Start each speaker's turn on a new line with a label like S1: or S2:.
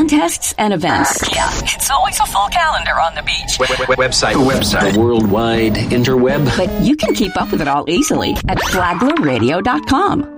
S1: contests and events.
S2: Yeah, it's always a full calendar on the beach.
S3: Website. The worldwide interweb.
S1: But you can keep up with it all easily at flaglerradio.com.